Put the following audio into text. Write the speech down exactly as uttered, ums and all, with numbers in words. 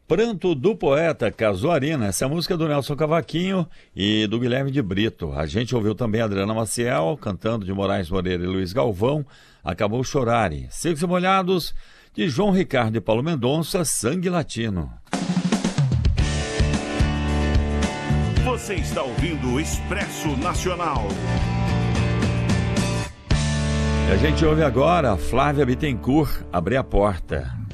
Pranto do Poeta, Casuarina, essa é a música do Nelson Cavaquinho e do Guilherme de Brito. A gente ouviu também a Adriana Maciel, cantando de Moraes Moreira e Luiz Galvão, Acabou Chorare. Secos e Molhados, de João Ricardo e Paulo Mendonça, Sangue Latino. Você está ouvindo o Expresso Nacional. E a gente ouve agora a Flávia Bittencourt, Abrir a Porta.